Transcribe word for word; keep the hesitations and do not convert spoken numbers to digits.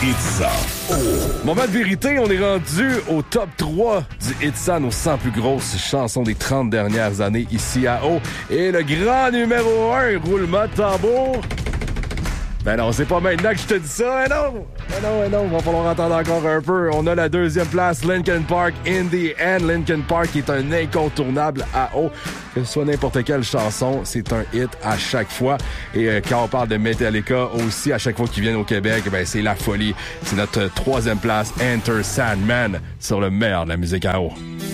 Itza. Oh. Moment de vérité, on est rendu au top trois du Itza, nos cent plus grosses chansons des trente dernières années ici à O. Et le grand numéro un, roulement de tambour. Ben non, c'est pas maintenant que je te dis ça, ben non! Ben non, ben non, va falloir entendre encore un peu. On a la deuxième place, Linkin Park, In the End. Linkin Park est un incontournable à O. Que ce soit n'importe quelle chanson, c'est un hit à chaque fois. Et euh, quand on parle de Metallica aussi, à chaque fois qu'ils viennent au Québec, ben c'est la folie. C'est notre troisième place, Enter Sandman, sur le meilleur de la musique à O.